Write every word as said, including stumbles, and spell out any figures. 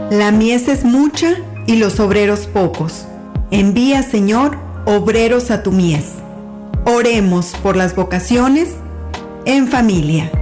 La mies es mucha y los obreros pocos. Envía, Señor, obreros a tu mies. Oremos por las vocaciones en familia.